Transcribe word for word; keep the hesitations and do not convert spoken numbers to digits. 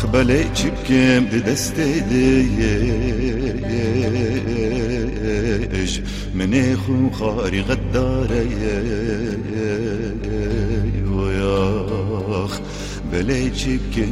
آخ بله چیبکم دی دسته دیش منی خو خاری غداره ویاخ بله چیبکم